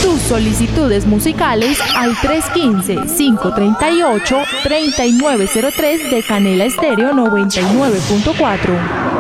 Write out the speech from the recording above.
tus solicitudes musicales al 315-538-3903 de Canela Estéreo 99.4.